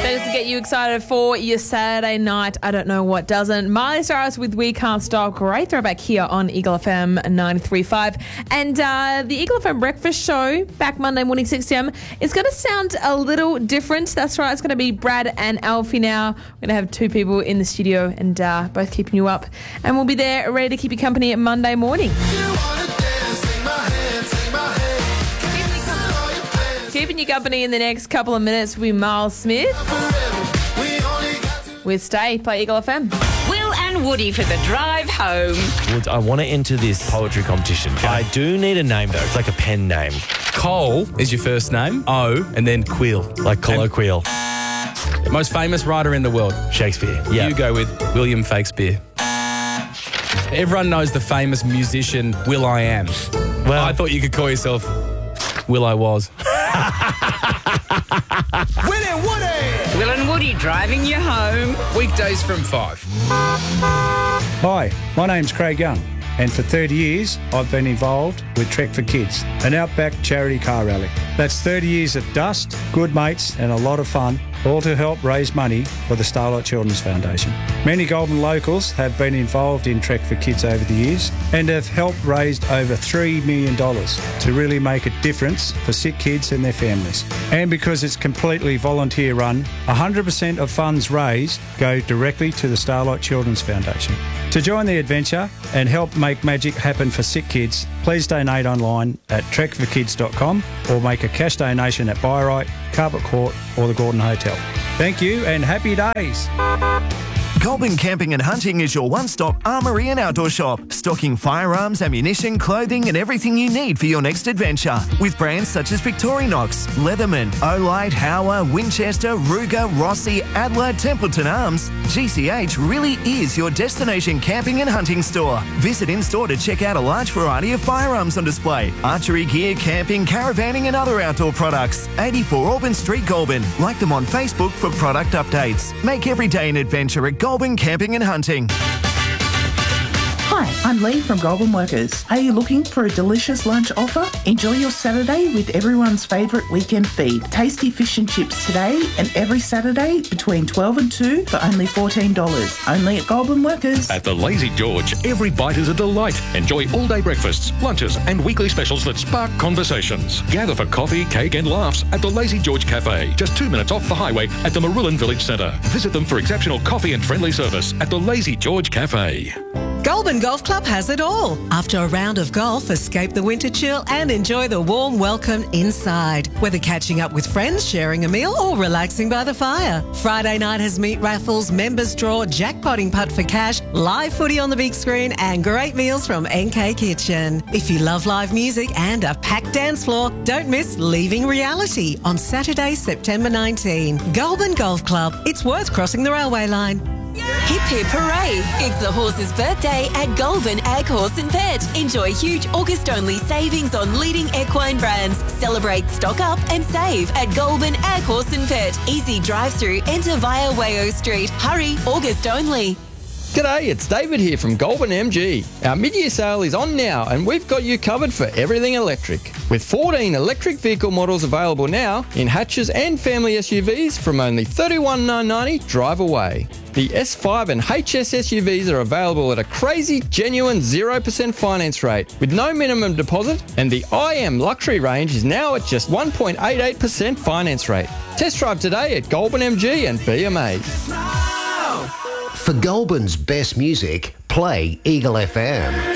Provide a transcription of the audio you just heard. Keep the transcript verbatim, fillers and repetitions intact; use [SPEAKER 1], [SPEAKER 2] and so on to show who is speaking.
[SPEAKER 1] That is to get you excited for your Saturday night. I don't know what doesn't. Miley Cyrus with We Can't Stop. Great throwback here on Eagle F M ninety-three point five. And uh, the Eagle F M Breakfast Show back Monday morning six a.m. is going to sound a little different. That's right. It's going to be Brad and Alfie now. We're going to have two people in the studio and uh, both keeping you up. And we'll be there ready to keep you company Monday morning. Keeping you company in the next couple of minutes will be Miles Smith with Stay, play Eagle F M.
[SPEAKER 2] Will and Woody for the drive home.
[SPEAKER 3] Woods, I want to enter this poetry competition. I do need a name, though. It's like a pen name.
[SPEAKER 4] Cole is your first name, O, and then Quill.
[SPEAKER 3] Like colloquial.
[SPEAKER 4] Most famous writer in the world.
[SPEAKER 3] Shakespeare. Yeah.
[SPEAKER 4] You go with William Shakespeare. Everyone knows the famous musician Will I Am.
[SPEAKER 3] Well,
[SPEAKER 4] I thought you could call yourself Will I Was.
[SPEAKER 5] Will and Woody!
[SPEAKER 2] Will and Woody driving you home.
[SPEAKER 4] Weekdays from five.
[SPEAKER 6] Hi, my name's Craig Young, and for thirty years I've been involved with Trek for Kids, an outback charity car rally. That's thirty years of dust, good mates and a lot of fun, all to help raise money for the Starlight Children's Foundation. Many Goulburn locals have been involved in Trek for Kids over the years and have helped raise over three million dollars to really make a difference for sick kids and their families. And because it's completely volunteer run, one hundred percent of funds raised go directly to the Starlight Children's Foundation. To join the adventure and help make magic happen for sick kids, please donate online at trek for kids dot com or make a cash donation at Byrite, Carpet Court or the Gordon Hotel. Thank you and happy days.
[SPEAKER 7] Goulburn Camping and Hunting is your one-stop armoury and outdoor shop, stocking firearms, ammunition, clothing and everything you need for your next adventure. With brands such as Victorinox, Leatherman, Olight, Hauer, Winchester, Ruger, Rossi, Adler, Templeton Arms, G C H really is your destination camping and hunting store. Visit in-store to check out a large variety of firearms on display, archery gear, camping, caravanning and other outdoor products. eighty-four Auburn Street, Goulburn. Like them on Facebook for product updates. Make every day an adventure at Goulburn Camping and Hunting.
[SPEAKER 8] Hi, I'm Lee from Goulburn Workers. Are you looking for a delicious lunch offer? Enjoy your Saturday with everyone's favourite weekend feed. Tasty fish and chips today and every Saturday between twelve and two for only fourteen dollars. Only at Goulburn Workers.
[SPEAKER 9] At the Lazy George, every bite is a delight. Enjoy all-day breakfasts, lunches and weekly specials that spark conversations. Gather for coffee, cake and laughs at the Lazy George Cafe, just two minutes off the highway at the Marulan Village Centre. Visit them for exceptional coffee and friendly service at the Lazy George Cafe.
[SPEAKER 10] Goulburn Golf Club has it all. After a round of golf, escape the winter chill and enjoy the warm welcome inside. Whether catching up with friends, sharing a meal or relaxing by the fire. Friday night has meat raffles, members draw, jackpotting putt for cash, live footy on the big screen and great meals from N K Kitchen. If you love live music and a packed dance floor, don't miss Leaving Reality on Saturday, September nineteenth. Goulburn Golf Club. It's worth crossing the railway line.
[SPEAKER 11] Hip hip hooray! It's the horse's birthday at Goulburn Ag Horse and Pet. Enjoy huge August-only savings on leading equine brands. Celebrate, stock up and save at Goulburn Ag Horse and Pet. Easy drive-through, enter via Wayo Street. Hurry, August only.
[SPEAKER 12] G'day, it's David here from Goulburn M G. Our mid-year sale is on now and we've got you covered for everything electric. With fourteen electric vehicle models available now in hatches and family S U Vs from only thirty-one thousand nine hundred ninety dollars drive away. The S five and H S S U Vs are available at a crazy, genuine zero percent finance rate with no minimum deposit, and the I M luxury range is now at just one point eight eight percent finance rate. Test drive today at Goulburn M G and be amazed.
[SPEAKER 13] For Goulburn's best music, play Eagle F M.